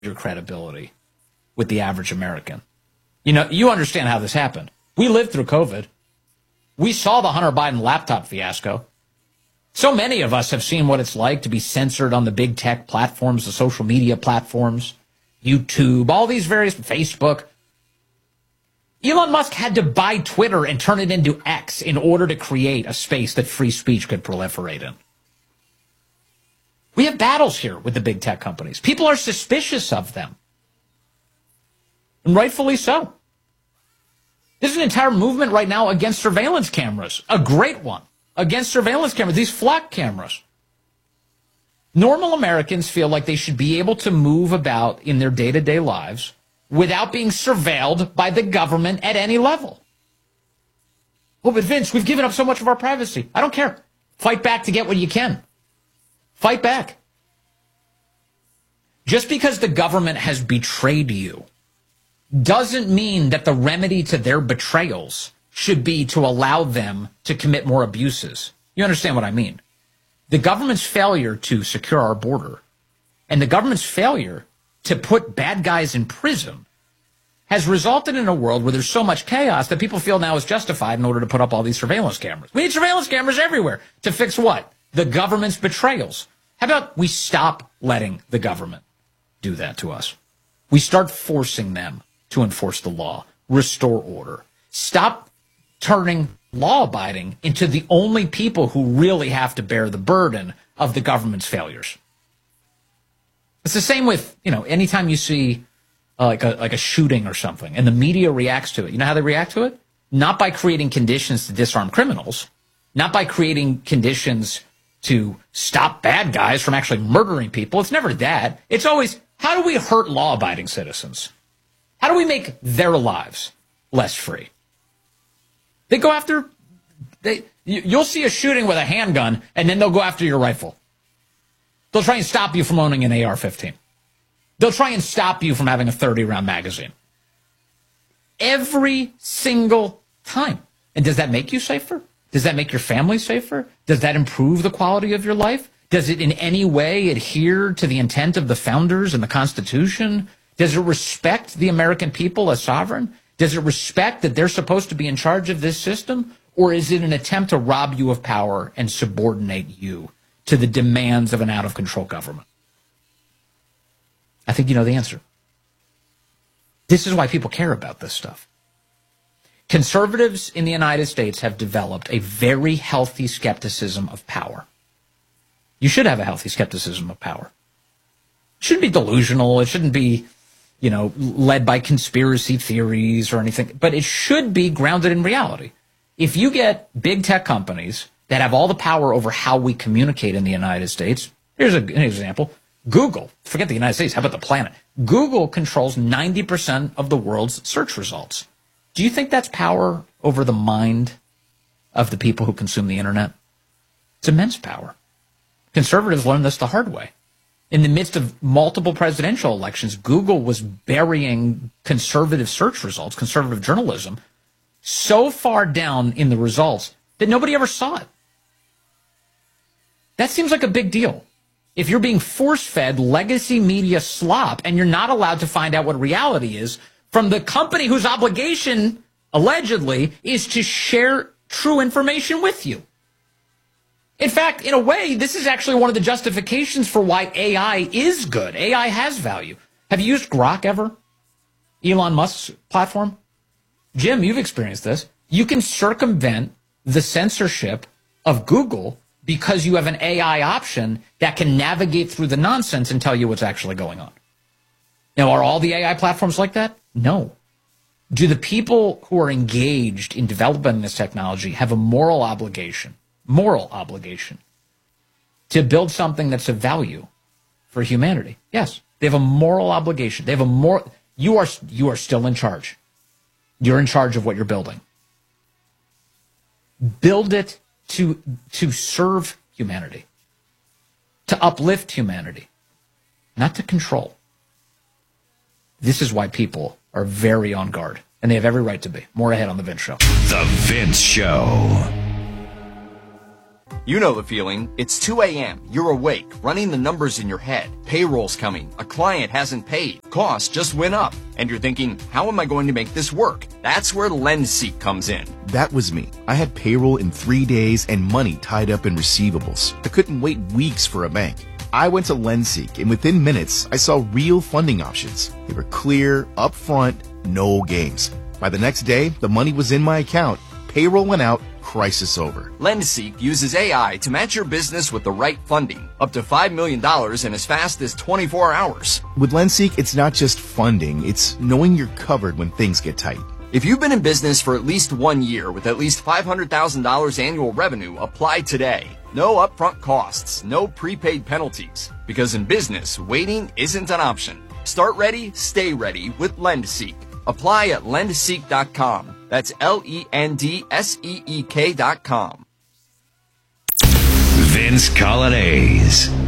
your credibility with the average American. You know, you understand how this happened. We lived through COVID. We saw the Hunter Biden laptop fiasco. So many of us have seen what it's like to be censored on the big tech platforms, the social media platforms, YouTube, all these various, Facebook. Elon Musk had to buy Twitter and turn it into X in order to create a space that free speech could proliferate in. We have battles here with the big tech companies. People are suspicious of them. And rightfully so. There's an entire movement right now against surveillance cameras. A great one. Against surveillance cameras, these flock cameras. Normal Americans feel like they should be able to move about in their day-to-day lives without being surveilled by the government at any level. Oh, but Vince, we've given up so much of our privacy. I don't care. Fight back to get what you can. Fight back. Just because the government has betrayed you doesn't mean that the remedy to their betrayals should be to allow them to commit more abuses. You understand what I mean? The government's failure to secure our border and the government's failure to put bad guys in prison has resulted in a world where there's so much chaos that people feel now is justified in order to put up all these surveillance cameras. We need surveillance cameras everywhere to fix what? The government's betrayals. How about we stop letting the government do that to us? We start forcing them to enforce the law, restore order. Stop turning law-abiding into the only people who really have to bear the burden of the government's failures. It's the same with, anytime you see like a shooting or something and the media reacts to it. You know how they react to it? Not by creating conditions to disarm criminals, not by creating conditions to stop bad guys from actually murdering people. It's never that. It's always, how do we hurt law-abiding citizens? How do we make their lives less free? They go after, you'll see a shooting with a handgun, and then they'll go after your rifle. They'll try and stop you from owning an AR-15. They'll try and stop you from having a 30-round magazine. Every single time. And does that make you safer? Does that make your family safer? Does that improve the quality of your life? Does it in any way adhere to the intent of the founders and the Constitution? Does it respect the American people as sovereign? Does it respect that they're supposed to be in charge of this system? Or is it an attempt to rob you of power and subordinate you to the demands of an out-of-control government? I think you know the answer. This is why people care about this stuff. Conservatives in the United States have developed a very healthy skepticism of power. You should have a healthy skepticism of power. It shouldn't be delusional. It shouldn't be, led by conspiracy theories or anything. But it should be grounded in reality. If you get big tech companies that have all the power over how we communicate in the United States, here's an example. Google, forget the United States, how about the planet? Google controls 90% of the world's search results. Do you think that's power over the mind of the people who consume the internet? It's immense power. Conservatives learned this the hard way. In the midst of multiple presidential elections, Google was burying conservative search results, conservative journalism, so far down in the results that nobody ever saw it. That seems like a big deal. If you're being force-fed legacy media slop and you're not allowed to find out what reality is from the company whose obligation, allegedly, is to share true information with you. In fact, in a way, this is actually one of the justifications for why AI is good. AI has value. Have you used Grok ever? Elon Musk's platform? Jim, you've experienced this. You can circumvent the censorship of Google because you have an AI option that can navigate through the nonsense and tell you what's actually going on. Now, are all the AI platforms like that? No. Do the people who are engaged in developing this technology have a moral obligation to build something that's of value for humanity? Yes. They have a moral obligation. They have you are still in charge. You're in charge of what you're building. Build it to serve humanity, to uplift humanity, not to control. This is why people are very on guard, and they have every right to be. More ahead on The Vince Show. The Vince Show. You know the feeling. It's 2 a.m. You're awake, running the numbers in your head. Payroll's coming. A client hasn't paid. Costs just went up. And you're thinking, how am I going to make this work? That's where LendSeek comes in. That was me. I had payroll in 3 days and money tied up in receivables. I couldn't wait weeks for a bank. I went to LendSeek, and within minutes, I saw real funding options. They were clear, upfront, no games. By the next day, the money was in my account. Payroll went out. Crisis over. LendSeek uses AI to match your business with the right funding, up to $5 million in as fast as 24 hours. With LendSeek, it's not just funding, it's knowing you're covered when things get tight. If you've been in business for at least 1 year with at least $500,000 annual revenue, apply today. No upfront costs, no prepaid penalties. Because in business, waiting isn't an option. Start ready, stay ready with LendSeek. Apply at lendseek.com. That's LENDSEEK.com. Vince Coglianese.